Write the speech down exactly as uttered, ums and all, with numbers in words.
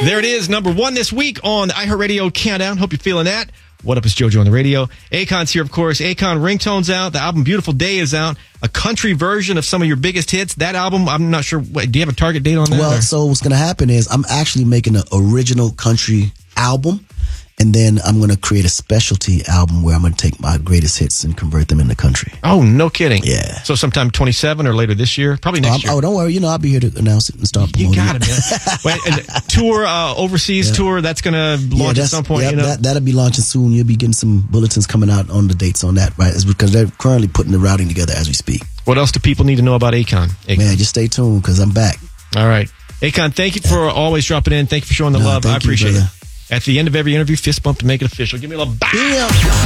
There it is, number one this week on the iHeartRadio Countdown. Hope you're feeling that. What up, it's JoJo on the radio. Akon's here, of course. Akon Ringtone's out. The album Beautiful Day is out. A country version of some of your biggest hits. That album, I'm not sure. What, do you have a target date on that? Well, or? so what's going to happen is I'm actually making an original country album. And then I'm going to create a specialty album where I'm going to take my greatest hits and convert them into country. Oh, no kidding. Yeah. So sometime twenty-seven or later this year? Probably next oh, year. Oh, don't worry. You know, I'll be here to announce it and start promoting You got it. it, man. Wait, and tour, uh, overseas Yeah. tour, that's going to launch yeah, at some point, yeah, you know? That, that'll be launching soon. You'll be getting some bulletins coming out on the dates on that, right? It's because they're currently putting the routing together as we speak. What else do people need to know about Akon? Akon. Man, just stay tuned because I'm back. All right. Akon, thank you for always dropping in. Thank you for showing the No, love. I thank you, appreciate brother. it. At the end of every interview, fist bump to make it official. Give me a little bow. Yeah.